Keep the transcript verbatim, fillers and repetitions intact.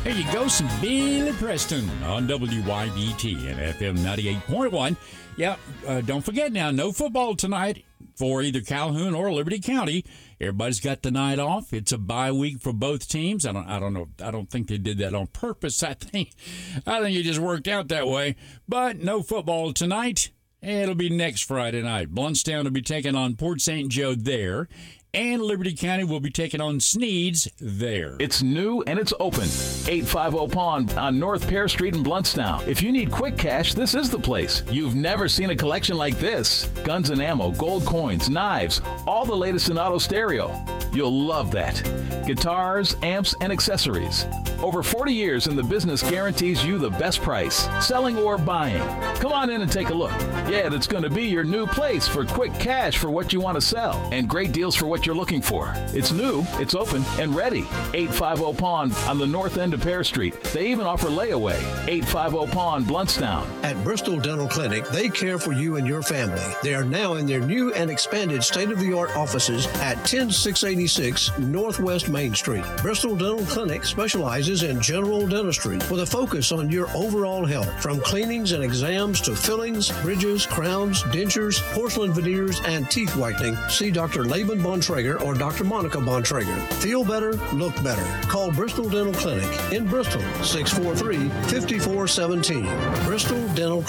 There you go, some Billy Preston on W Y B T and F M ninety-eight point one. Yeah, uh, don't forget now, no football tonight for either Calhoun or Liberty County. Everybody's got the night off. It's a bye week for both teams. I don't, I don't know. I don't think they did that on purpose. I think, I think it just worked out that way. But no football tonight. It'll be next Friday night. Bluntstown will be taking on Port Saint Joe there. And Liberty County will be taking on Sneads there. It's new and it's open. eight fifty Pond on North Pear Street in Bluntstown. If you need quick cash, this is the place. You've never seen a collection like this. Guns and ammo, gold coins, knives, all the latest in auto stereo. You'll love that. Guitars, amps, and accessories. Over forty years in the business guarantees you the best price, selling or buying. Come on in and take a look. Yeah, that's going to be your new place for quick cash for what you want to sell and great deals for what you're looking for. It's new, it's open, and ready. eight fifty Pond on the north end of Pear Street. They even offer layaway. eight fifty Pond, Bluntstown. At Bristol Dental Clinic, they care for you and your family. They are now in their new and expanded state-of-the-art offices at ten six eighty-six Northwest Main Street. Bristol Dental Clinic specializes in general dentistry with a focus on your overall health, from cleanings and exams to fillings, bridges, crowns, dentures, porcelain veneers, and teeth whitening. See Doctor Laban Bontrager or Doctor Monica Bontrager. Feel better, look better. Call Bristol Dental Clinic in Bristol, six four three, five four one seven. Bristol Dental